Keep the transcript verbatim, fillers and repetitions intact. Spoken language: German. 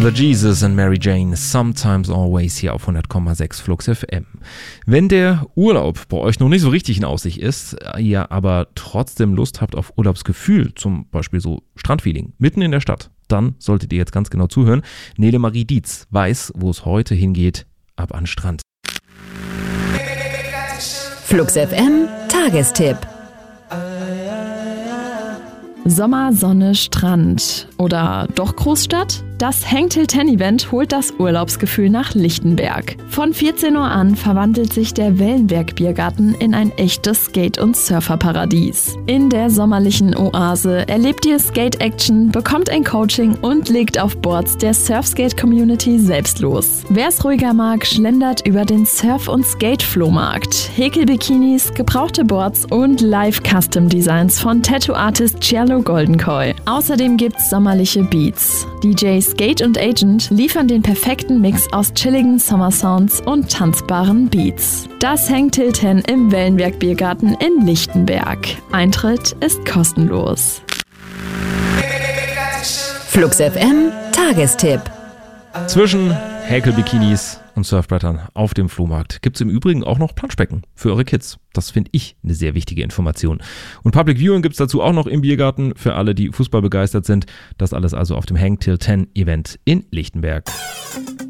The Jesus and Mary Jane, Sometimes Always hier auf hundert Komma sechs Flux F M. Wenn der Urlaub bei euch noch nicht so richtig in Aussicht ist, ihr aber trotzdem Lust habt auf Urlaubsgefühl, zum Beispiel so Strandfeeling, mitten in der Stadt, dann solltet ihr jetzt ganz genau zuhören. Nele Marie Dietz weiß, wo es heute hingeht, ab an den Strand. Flux F M Tagestipp. Sommer, Sonne, Strand oder doch Großstadt? Das Hang Till Ten Event holt das Urlaubsgefühl nach Lichtenberg. Von vierzehn Uhr an verwandelt sich der Wellenberg Biergarten in ein echtes Skate- und Surferparadies. In der sommerlichen Oase erlebt ihr Skate-Action, bekommt ein Coaching und legt auf Boards der Surfskate-Community selbst los. Wer's ruhiger mag, schlendert über den Surf- und Skate-Flohmarkt. Häkelbikinis, gebrauchte Boards und Live-Custom-Designs von Tattoo-Artist Cielo Goldenkoi. Außerdem gibt's sommerliche Beats. D Js Skate und Agent liefern den perfekten Mix aus chilligen Summer-Sounds und tanzbaren Beats. Das Hang Till Ten im Wellenberg Biergarten in Lichtenberg. Eintritt ist kostenlos. Flux F M Tagestipp. Zwischen Häkelbikinis und Surfbrettern auf dem Flohmarkt gibt es im Übrigen auch noch Planschbecken für eure Kids. Das finde ich eine sehr wichtige Information. Und Public Viewing gibt es dazu auch noch im Biergarten für alle, die Fußball begeistert sind. Das alles also auf dem Hang Till Ten Event in Lichtenberg.